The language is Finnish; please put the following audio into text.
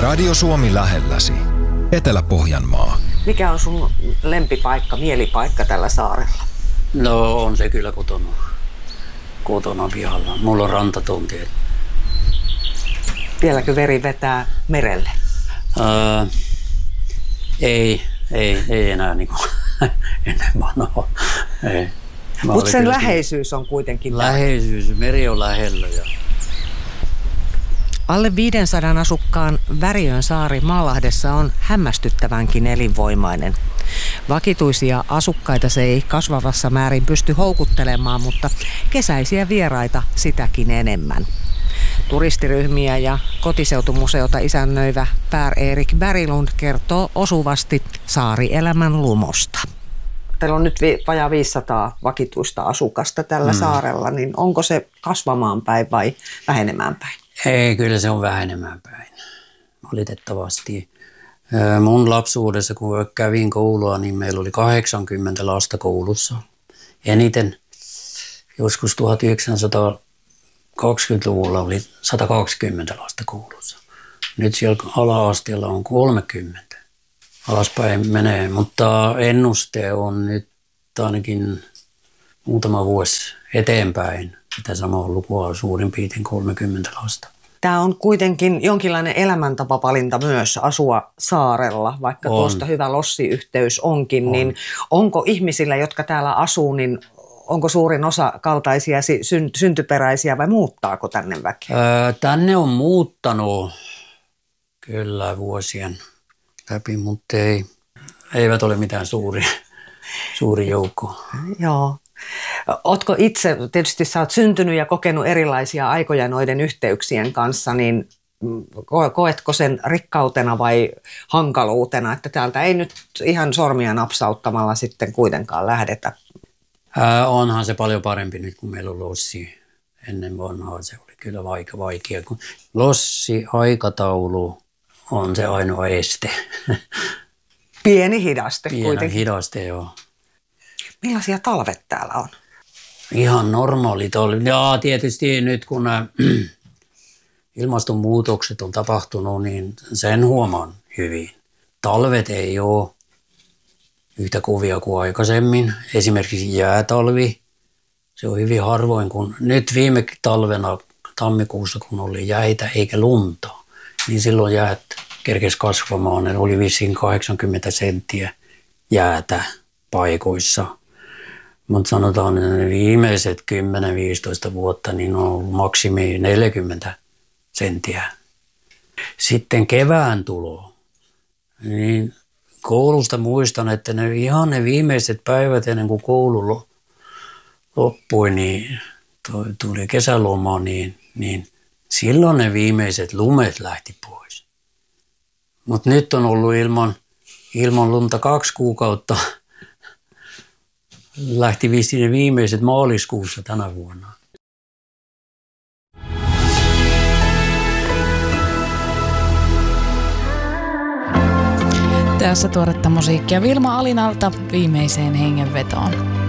Radio Suomi lähelläsi. Etelä-Pohjanmaa. Mikä on sun lempipaikka, mielipaikka tällä saarella? No on se kyllä kotona pihalla. Mulla on rantatunti. Vieläkö veri vetää merelle? Ei enää niin kuin ennen vanhaa. Mutta sen läheisyys on kuitenkin läheisyys, meri on lähellä. Alle 500 asukkaan Väriön saari Maalahdessa on hämmästyttävänkin elinvoimainen. Vakituisia asukkaita se ei kasvavassa määrin pysty houkuttelemaan, mutta kesäisiä vieraita sitäkin enemmän. Turistiryhmiä ja kotiseutumuseota isännöivä Per-Erik Berglund kertoo osuvasti saarielämän lumosta. Teillä on nyt vajaa 500 vakituista asukasta tällä saarella, niin onko se kasvamaan päin vai vähenemään päin? Ei, kyllä se on vähenemään päin, valitettavasti. Mun lapsuudessa, kun kävin koulua, niin meillä oli 80 lasta koulussa. Eniten joskus 1920-luvulla oli 120 lasta koulussa. Nyt siellä ala-asteella on 30. Alaspäin menee, mutta ennuste on nyt ainakin muutama vuosi eteenpäin. Sitä samaa lukua suurin piirtein 30 lasta. Tämä on kuitenkin jonkinlainen elämäntapavalinta myös asua saarella, vaikka tuosta hyvä lossiyhteys onkin. Niin onko ihmisillä, jotka täällä asuu, niin onko suurin osa kaltaisia syntyperäisiä vai muuttaako tänne väkeä? Tänne on muuttanut kyllä vuosien läpi, mutta eivät ole mitään suuri joukko. Joo. Ootko itse, tietysti sä oot syntynyt ja kokenut erilaisia aikoja noiden yhteyksien kanssa, niin koetko sen rikkautena vai hankaluutena, että täältä ei nyt ihan sormia napsauttamalla sitten kuitenkaan lähdetä? Onhan se paljon parempi nyt, kun meillä on lossi. Ennen vanhaa se oli kyllä vaikea. Kun lossi-aikataulu on se ainoa este. Pieni hidaste kuitenkin. Pieni hidaste, joo. Millaisia talvet täällä on? Ihan normaali talvi. Ja tietysti nyt kun ilmastonmuutokset on tapahtunut, niin sen huomaan hyvin. Talvet ei ole yhtä kovia kuin aikaisemmin. Esimerkiksi jäätalvi. Se on hyvin harvoin, kun nyt viime talvena tammikuussa, kun oli jäitä eikä lunta, niin silloin jäät kerkesi kasvamaan. Ne oli vissiin 80 senttiä jäätä paikoissa. Mutta sanotaan, että viimeiset 10-15 vuotta niin on ollut maksimi 40 senttiä. Sitten kevään tulo. Niin koulusta muistan, että ne viimeiset päivät ennen kuin koulu loppui, niin tuli kesäloma, niin silloin ne viimeiset lumet lähti pois. Mutta nyt on ollut ilman lunta 2 kuukautta. Lähti vissiin ne viimeiset maaliskuussa tänä vuonna. Tässä tuoretta musiikkia Vilma Alinalta viimeiseen hengenvetoon.